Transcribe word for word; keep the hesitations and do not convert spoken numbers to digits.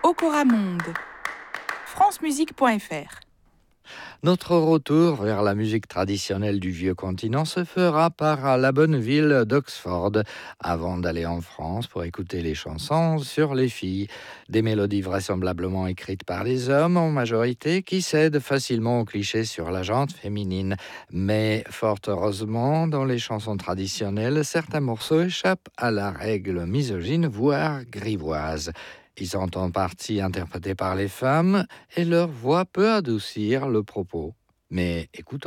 Okora Monde, francemusique point f r. Notre retour vers la musique traditionnelle du vieux continent se fera par la bonne ville d'Oxford, avant d'aller en France pour écouter les chansons sur les filles. Des mélodies vraisemblablement écrites par des hommes en majorité qui cèdent facilement aux clichés sur la gente féminine. Mais fort heureusement, dans les chansons traditionnelles, certains morceaux échappent à la règle misogyne, voire grivoise. Ils sont en partie interprétés par les femmes et leur voix peut adoucir le propos. Mais écoutons.